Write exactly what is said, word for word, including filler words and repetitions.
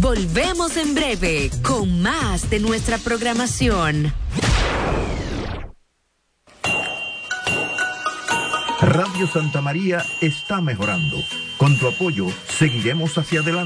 Volvemos en breve con más de nuestra programación. Radio Santa María está mejorando. Con tu apoyo, seguiremos hacia adelante.